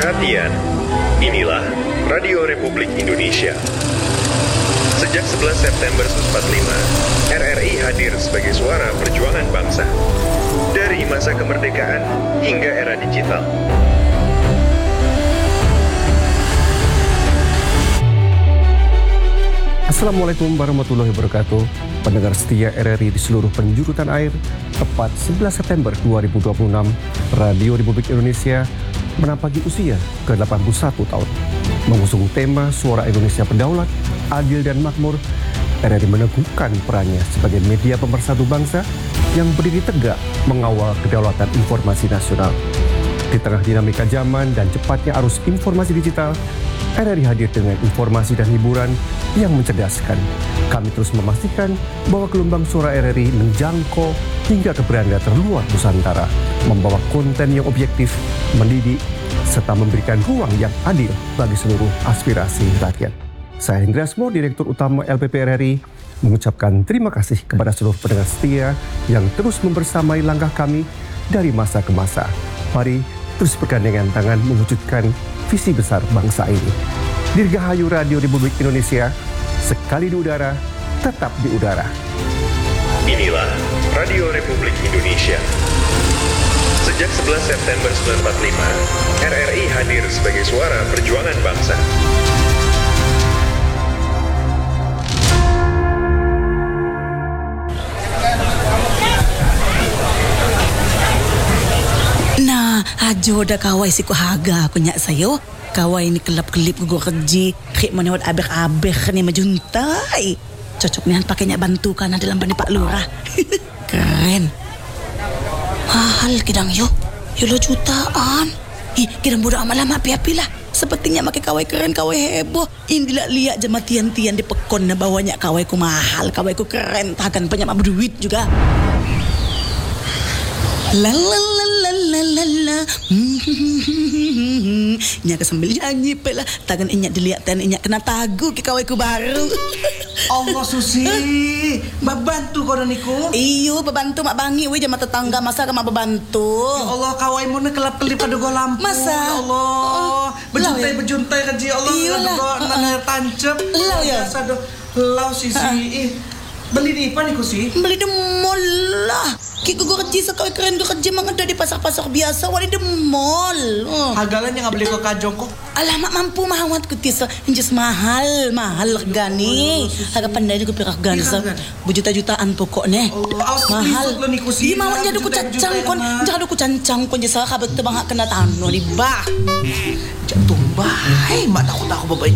Perhatian, inilah Radio Republik Indonesia. Sejak 11 September 1945, RRI hadir sebagai suara perjuangan bangsa. Dari masa kemerdekaan hingga era digital. Assalamualaikum warahmatullahi wabarakatuh. Pendengar setia RRI di seluruh penjuru tanah air, tepat 11 September 2026, Radio Republik Indonesia menapaki usia ke-81 tahun. Mengusung tema Suara Indonesia Berdaulat, Adil dan Makmur, RRI meneguhkan perannya sebagai media pemersatu bangsa yang berdiri tegak mengawal kedaulatan informasi nasional. Di tengah dinamika zaman dan cepatnya arus informasi digital, RRI hadir dengan informasi dan hiburan yang mencerdaskan. Kami terus memastikan bahwa gelombang suara RRI menjangkau hingga ke beranda terluar Nusantara, membawa konten yang objektif, mendidik, serta memberikan ruang yang adil bagi seluruh aspirasi rakyat. Saya Hendra Asmo, Direktur Utama LPP RRI, mengucapkan terima kasih kepada seluruh pendengar setia yang terus membersamai langkah kami dari masa ke masa. Mari terus bergandengan tangan mewujudkan visi besar bangsa ini. Dirgahayu Radio Republik Indonesia, sekali di udara, tetap di udara. Inilah Radio Republik Indonesia. Sejak 11 September 1945, RRI hadir sebagai suara perjuangan bangsa. Nah, ajo dah kawai si ku haga aku nyak sayo. Kawai ni kelap-kelip ku kerji, khik menewat abek-abek ni majuntai. Cocok nihan pakai nyak bantu kana dalam bani Pak Lurah. Keren. Mahal kidang yo. Yo lo jutaan. Kidang budak amat lama api-api lah. Sepertinya makai kawai keren, kawai heboh. Indilah lihat je matian-tian di pekon na bawanya kawai ku mahal, kawai ku keren. Takkan banyak berduit juga. La la la la la la la. Nya sambil nyanyi pula. Tangan inyak dilihat dan inyak kena tagu ke kawaiku baru. Allah Susi, babantu kau dan niku. Iyo, babantu mak bangi we jama tetangga masa ke mak babantu. Ya Allah, kawaimu ni kelap-kelip pada go lampu. Masa? Ya Allah, bejuntai kan ji Allah. Iyalah. Nang tancap. Lau ya. Sado lau sisi. Beli di apa niku sih? Beli di mall lah. Kiko gue kerja sekali keren gue kerja mengada di pasar-pasar biasa wali di mall. Hagalannya nggak beli kok kajong kok. Alamak mampu mahawat ku tisa injes mahal regani. Harga pandai juga pirak gansa. Berjuta-jutaan pokoknya. Mahal. Di mawon jadi ku cancang kon, jangan ku cancang kon jasa kabar tebang hak kena tano di bah. Jantung bah. Mak takut aku bapak